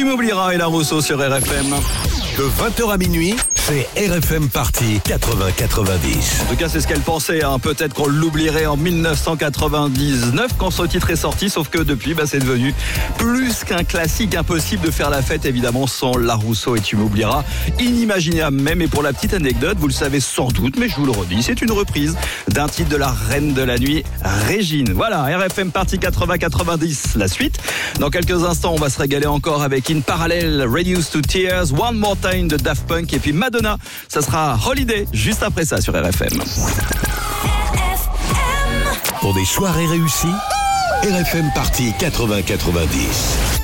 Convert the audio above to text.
m'oublieras et la Rousseau sur RFM. De 20h à minuit, c'est RFM Party 80-90. En tout cas, c'est ce qu'elle pensait. Peut-être qu'on l'oublierait en 1999 quand ce titre est sorti. Sauf que depuis, c'est devenu plus qu'un classique. Impossible de faire la fête, évidemment, sans la Rousseau et tu m'oublieras. Inimaginable même. Et pour la petite anecdote, vous le savez sans doute, mais je vous le redis, c'est une reprise d'un titre de la reine de la nuit, Régine. Voilà, RFM Party 80-90. La suite. Dans quelques instants, on va se régaler encore avec In Parallel, Reduced to Tears, One More Time de Daft Punk et puis Madonna. Ça sera Holiday juste après ça sur RFM. Pour des soirées réussies, RFM Party 80-90.